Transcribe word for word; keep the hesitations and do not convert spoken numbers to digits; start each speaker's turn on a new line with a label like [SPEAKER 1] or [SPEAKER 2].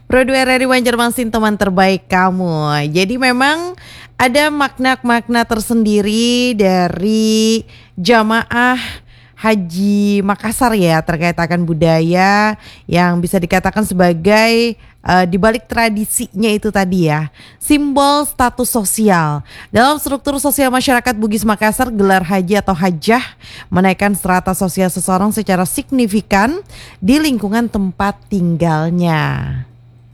[SPEAKER 1] Produk R R I Banjarmasin teman terbaik kamu. Jadi memang ada makna-makna tersendiri dari jamaah Haji Makassar ya terkait akan budaya yang bisa dikatakan sebagai uh, di balik tradisinya itu tadi ya, simbol status sosial. Dalam struktur sosial masyarakat Bugis Makassar, gelar haji atau hajah menaikkan strata sosial seseorang secara signifikan di lingkungan tempat tinggalnya.